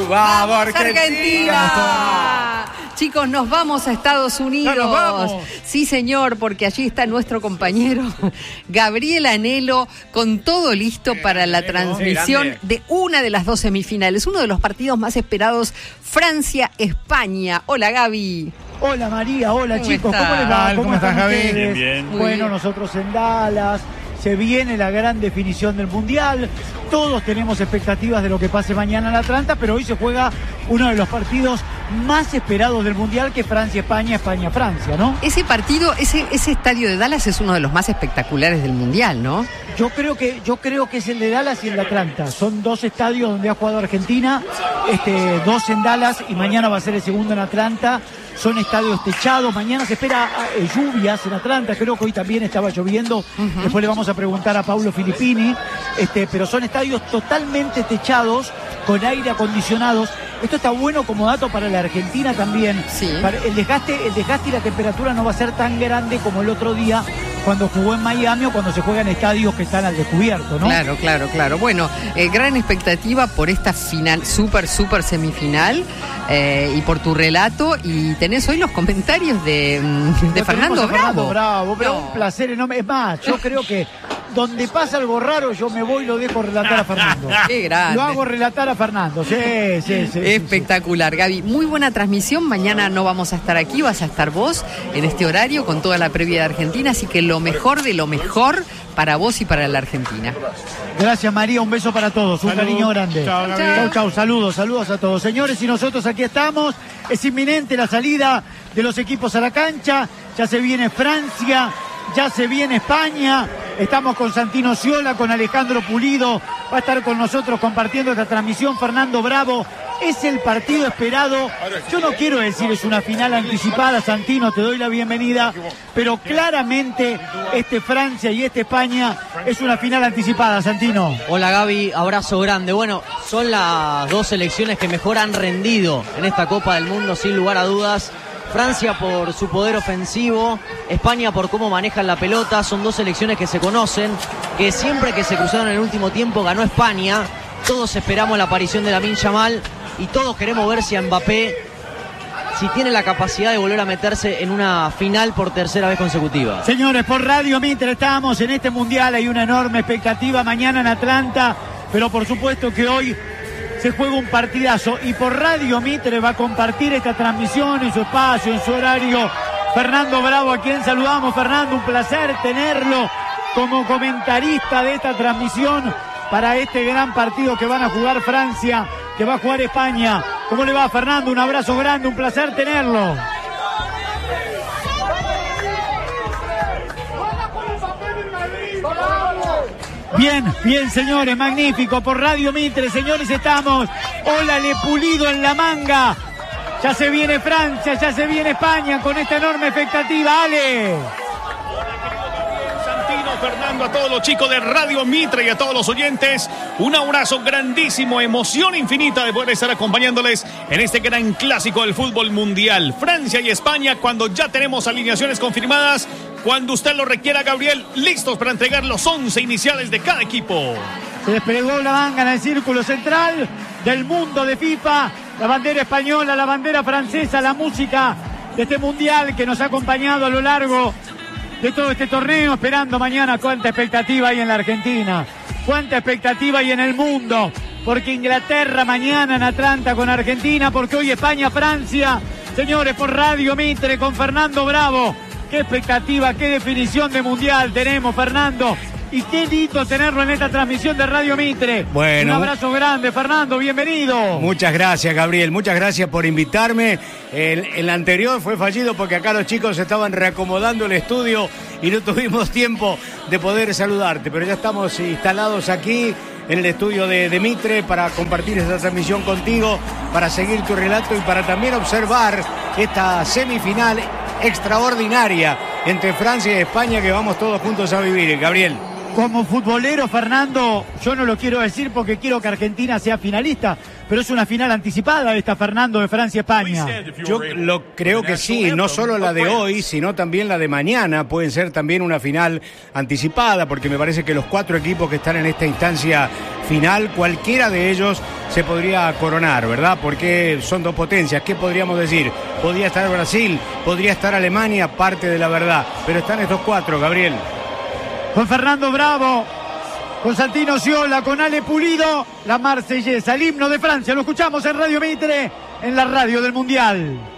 ¡Vamos, Argentina! Chicos, nos vamos a Estados Unidos. ¡No nos vamos! Sí, señor, porque allí está nuestro compañero Gabriel Anhelo con todo listo para la transmisión de una de las dos semifinales, uno de los partidos más esperados, Francia-España. Hola, Gaby. Hola, María. Hola, chicos. ¿Cómo les va? ¿Cómo estás, Gaby? Bien, bien. Bueno, nosotros en Dallas. Se viene la gran definición del Mundial. Todos tenemos expectativas de lo que pase mañana en Atlanta, pero hoy se juega uno de los partidos más esperados del Mundial, que es Francia-España, España-Francia, ¿no? Ese partido, ese estadio de Dallas es uno de los más espectaculares del Mundial, ¿no? Yo creo que es el de Dallas y el de Atlanta. Son dos estadios donde ha jugado Argentina, dos en Dallas y mañana va a ser el segundo en Atlanta. Son estadios techados. Mañana se espera lluvias en Atlanta. Creo que hoy también estaba lloviendo. Después le vamos a preguntar a Paulo Filippini. Pero son estadios totalmente techados, con aire acondicionados. Esto está bueno como dato para la Argentina también. Sí. El desgaste y la temperatura no va a ser tan grande como el otro día cuando jugó en Miami o cuando se juega en estadios que están al descubierto, ¿no? Claro. Bueno, gran expectativa por esta final, súper semifinal, y por tu relato. Y tenés hoy los comentarios de Fernando Bravo. Pero un placer enorme. Es más, yo creo que donde pasa algo raro, yo me voy y lo dejo relatar a Fernando. Qué grande. Lo hago relatar a Fernando. Sí. Espectacular, Gaby. Muy buena transmisión. Mañana no vamos a estar aquí, vas a estar vos en este horario con toda la previa de Argentina. Así que lo mejor de lo mejor para vos y para la Argentina. Gracias, María. Un beso para todos. Un cariño grande. Chau. Saludos a todos. Señores, y nosotros aquí estamos. Es inminente la salida de los equipos a la cancha. Ya se viene Francia, ya se viene España. Estamos con Santino Sciola, con Alejandro Pulido. Va a estar con nosotros compartiendo esta transmisión Fernando Bravo. Es el partido esperado. Yo no quiero decir es una final anticipada, Santino, te doy la bienvenida, pero claramente Francia y España es una final anticipada, Santino. Hola, Gaby, abrazo grande. Bueno, son las dos selecciones que mejor han rendido en esta Copa del Mundo, sin lugar a dudas. Francia por su poder ofensivo, España por cómo manejan la pelota. Son dos selecciones que se conocen, que siempre que se cruzaron en el último tiempo ganó España. Todos esperamos la aparición de Lamine Yamal y todos queremos ver si a Mbappé si tiene la capacidad de volver a meterse en una final por tercera vez consecutiva. Señores, por Radio Mitre estamos en este Mundial. Hay una enorme expectativa mañana en Atlanta, pero por supuesto que hoy se juega un partidazo y por Radio Mitre va a compartir esta transmisión en su espacio, en su horario, Fernando Bravo, a quien saludamos. Fernando, un placer tenerlo como comentarista de esta transmisión para este gran partido que van a jugar Francia, que va a jugar España. ¿Cómo le va, Fernando? Un abrazo grande, un placer tenerlo. Bien, señores, magnífico. Por Radio Mitre, señores, estamos. Hola, Le Pulido en la manga. Ya se viene Francia, ya se viene España con esta enorme expectativa. Ale. Fernando, a todos los chicos de Radio Mitre y a todos los oyentes, un abrazo grandísimo, emoción infinita de poder estar acompañándoles en este gran clásico del fútbol mundial. Francia y España, cuando ya tenemos alineaciones confirmadas, cuando usted lo requiera, Gabriel, listos para entregar los 11 iniciales de cada equipo. Se desplegó la manga en el círculo central del mundo de FIFA, la bandera española, la bandera francesa, la música de este mundial que nos ha acompañado a lo largo de todo este torneo, esperando mañana. Cuánta expectativa hay en la Argentina, cuánta expectativa hay en el mundo, porque Inglaterra mañana en Atlanta con Argentina, porque hoy España-Francia. Señores, por Radio Mitre con Fernando Bravo. Qué expectativa, qué definición de mundial tenemos, Fernando. Y qué lindo tenerlo en esta transmisión de Radio Mitre. Bueno, un abrazo grande, Fernando, bienvenido. Muchas gracias, Gabriel, muchas gracias por invitarme. El anterior fue fallido porque acá los chicos estaban reacomodando el estudio y no tuvimos tiempo de poder saludarte, pero ya estamos instalados aquí en el estudio de Mitre para compartir esta transmisión contigo, para seguir tu relato y para también observar esta semifinal extraordinaria entre Francia y España que vamos todos juntos a vivir, Gabriel. Como futbolero, Fernando, yo no lo quiero decir porque quiero que Argentina sea finalista, pero es una final anticipada esta, Fernando, de Francia-España. Yo creo que sí, no solo la de hoy, sino también la de mañana pueden ser también una final anticipada, porque me parece que los 4 equipos que están en esta instancia final, cualquiera de ellos se podría coronar, ¿verdad? Porque son 2 potencias. ¿Qué podríamos decir? Podría estar Brasil, podría estar Alemania, parte de la verdad, pero están estos 4, Gabriel. Con Fernando Bravo, con Santino Sciola, con Ale Pulido, la Marsellesa, el himno de Francia. Lo escuchamos en Radio Mitre, en la radio del Mundial.